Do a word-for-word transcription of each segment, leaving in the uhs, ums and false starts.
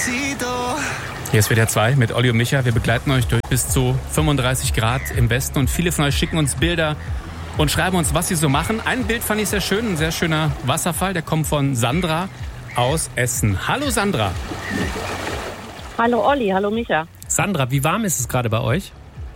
Hier ist W D R zwei mit Olli und Micha. Wir begleiten euch durch bis zu fünfunddreißig Grad im Westen und viele von euch schicken uns Bilder und schreiben uns, was sie so machen. Ein Bild fand ich sehr schön, ein sehr schöner Wasserfall, der kommt von Sandra aus Essen. Hallo Sandra. Hallo Olli, hallo Micha. Sandra, wie warm ist es gerade bei euch?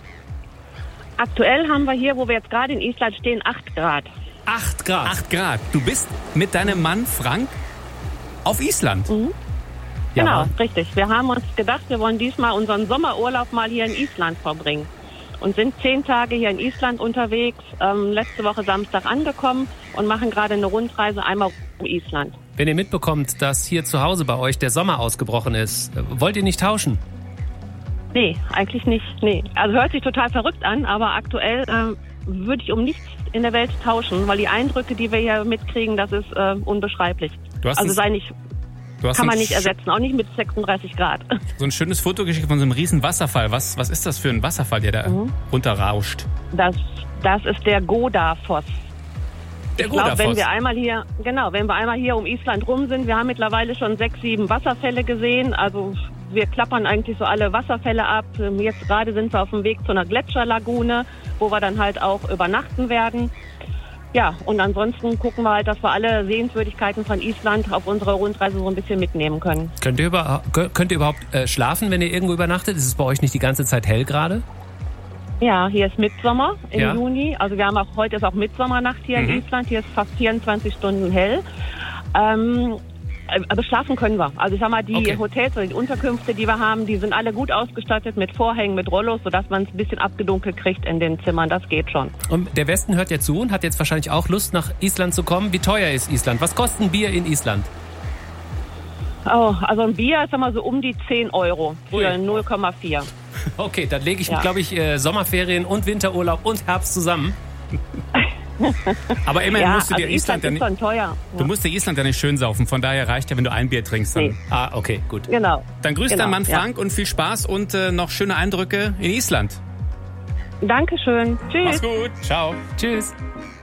Aktuell haben wir hier, wo wir jetzt gerade in Island stehen, acht Grad. acht Grad? acht Grad. Du bist mit deinem Mann Frank auf Island. Mhm. Ja, Genau, Mann. richtig. Wir haben uns gedacht, wir wollen diesmal unseren Sommerurlaub mal hier in Island verbringen. Und sind zehn Tage hier in Island unterwegs, ähm, letzte Woche Samstag angekommen und machen gerade eine Rundreise einmal um Island. Wenn ihr mitbekommt, dass hier zu Hause bei euch der Sommer ausgebrochen ist, wollt ihr nicht tauschen? Nee, eigentlich nicht. Nee. Also hört sich total verrückt an, aber aktuell ähm, würde ich um nichts in der Welt tauschen, weil die Eindrücke, die wir hier mitkriegen, das ist äh, unbeschreiblich. Du hast Also uns- sei nicht, Du hast kann man uns nicht ersetzen, auch nicht mit sechsunddreißig Grad. so ein schönes Foto geschickt von so einem riesen Wasserfall. Was, was ist das für ein Wasserfall, der da Mhm. runterrauscht? Das, das ist der Godafoss. Der Ich glaube, wenn Godafoss. wir einmal hier, genau, wenn wir einmal hier um Island rum sind, wir haben mittlerweile schon sechs, sieben Wasserfälle gesehen. Also wir klappern eigentlich so alle Wasserfälle ab. Jetzt gerade sind wir auf dem Weg zu einer Gletscherlagune, wo wir dann halt auch übernachten werden. Ja, und ansonsten gucken wir halt, dass wir alle Sehenswürdigkeiten von Island auf unserer Rundreise so ein bisschen mitnehmen können. Könnt ihr, über, könnt ihr überhaupt äh, schlafen, wenn ihr irgendwo übernachtet? Ist es bei euch nicht die ganze Zeit hell gerade? Ja, hier ist Mittsommer im Ja. Juni. Also wir haben auch, heute ist auch Mitsommernacht hier Mhm. in Island. Hier ist fast vierundzwanzig Stunden hell. Ähm, aber schlafen können wir. Also ich sag mal, die Okay. Hotels oder die Unterkünfte, die wir haben, die sind alle gut ausgestattet mit Vorhängen, mit Rollos, sodass man es ein bisschen abgedunkelt kriegt in den Zimmern. Das geht schon. Und der Westen hört ja zu und hat jetzt wahrscheinlich auch Lust, nach Island zu kommen. Wie teuer ist Island? Was kostet ein Bier in Island? Oh, also ein Bier ist sag mal so um die zehn Euro für Ui. null Komma vier. Okay, dann lege ich, Ja. glaube ich, äh, Sommerferien und Winterurlaub und Herbst zusammen. Aber immerhin Ja, musst du also dir Island, Island ja ist nicht, schon teuer. du musst dir Island ja nicht schön saufen. Von daher reicht ja, wenn du ein Bier trinkst. Dann, Nee. Ah, okay, gut. Genau. dann grüß Genau, deinen Mann ja. Frank und viel Spaß und äh, noch schöne Eindrücke in Island. Dankeschön. Tschüss. Mach's gut. Ciao. Tschüss.